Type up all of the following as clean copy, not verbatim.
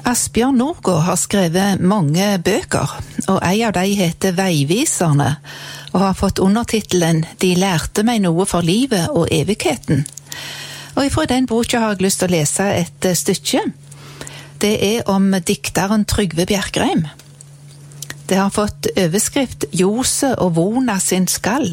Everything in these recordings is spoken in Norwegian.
Asbjørn Nordgaard har skrevet mange bøker, og en av dem heter Veiviserne, og har fått undertitelen «De lærte meg noe for livet og evigheten». Og ifra den boka har jeg lyst til å lese et stykke. Det er om dikteren Trygve Bjerkreim. Det har fått overskrift «Jose og Vona sin skall».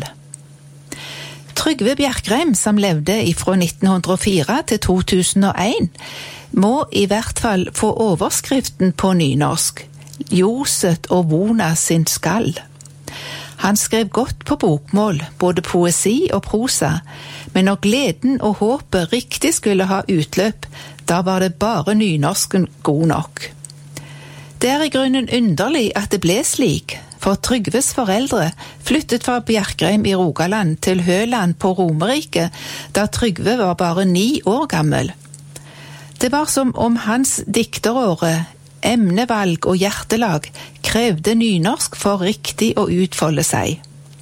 Trygve Bjerkreim, som levde fra 1904 til 2001, må i hvert fall få overskriften på nynorsk, Joset og Vona sin skall. Han skrev godt på bokmål, både poesi og prosa, men når gleden og håpet riktig skulle ha utløp, da var det bare nynorsken god nok. Det er i grunnen underlig at det ble slik, for Trygves foreldre flyttet fra Bjerkreim i Rogaland til Høland på Romerike, da Trygve var bare 9 år gammel. Det var som om hans dikteråre, emnevalg og hjertelag krevde nynorsk for riktig å utfolde seg.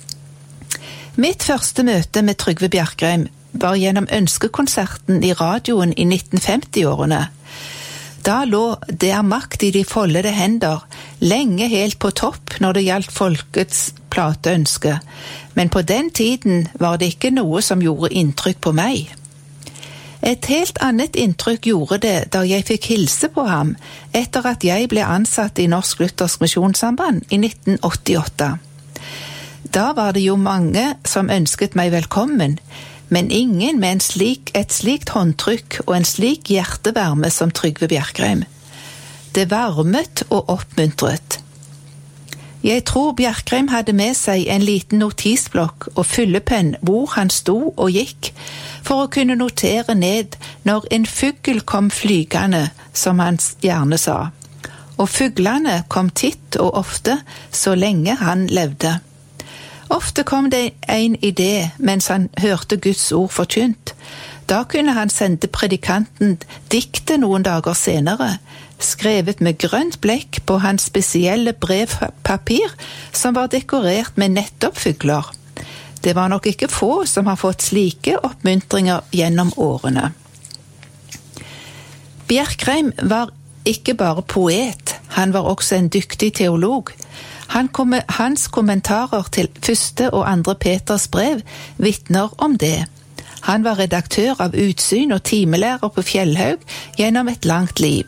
Mitt første møte med Trygve Bjerkreim var gjennom ønskekonserten i radioen i 1950-årene. Da lå Det er makt i de foldede hender lenge helt på topp når det gjaldt folkets plateønske, men på den tiden var det ikke noe som gjorde inntrykk på meg. Et helt annet inntrykk gjorde det da jeg fikk hilse på ham etter at jeg ble ansatt i Norsk Luthersk Misjonssamband i 1988. Da var det jo mange som ønsket meg velkommen, men ingen med et slikt håndtrykk og en slik hjertevarme som Trygve Bjerkreim. Det varmet og oppmuntret. Jeg tror Bjerkreim hadde med seg en liten notisblokk og fyllepenn hvor han sto og gikk, for å kunne notere ned når en fugl kom flygende, som han gjerne sa. Og fuglene kom titt og ofte, så lenge han levde. Ofte kom det en idé mens han hørte Guds ord forkynt. Da kunne han sende predikanten diktet noen dager senere, skrevet med grønt blekk på hans spesielle brevpapir, som var dekorert med nettopp fugler. Det var nok ikke få som har fått slike oppmuntringer gjennom årene. Bjerkreim var ikke bare poet, han var også en dyktig teolog. Hans kommentarer til 1. og 2. Peters brev vitner om det. Han var redaktør av Utsyn og timelærer på Fjellhaug gjennom et langt liv.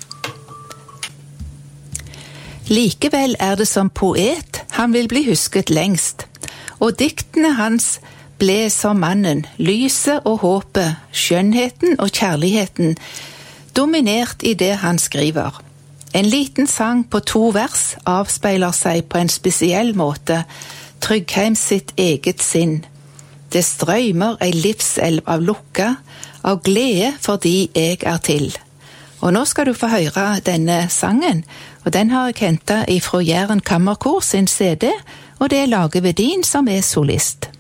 Likevel er det som poet han vil bli husket lengst. Og diktene hans ble som mannen, lyset og håpet, skjønnheten og kjærligheten, dominert i det han skriver. En liten sang på 2 vers avspeiler seg på en spesiell måte, Tryggheim sitt eget sinn. Det strømmer ei livselv av lukka, av glede fordi jeg er til. Og nå skal du få høre denne sangen, og den har jeg hentet ifra Jæren Kammerkor sin CD, og det er Lage Vedin som er solist.